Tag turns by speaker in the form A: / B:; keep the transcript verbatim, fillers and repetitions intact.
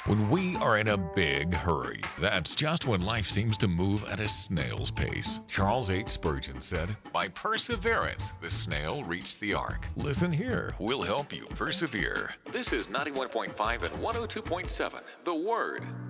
A: When we are in a big hurry, that's just when life seems to move at a snail's pace. Charles H. Spurgeon said, "By perseverance, the snail reached the ark." Listen here, we'll help you persevere. This is ninety-one point five and one oh two point seven, The Word.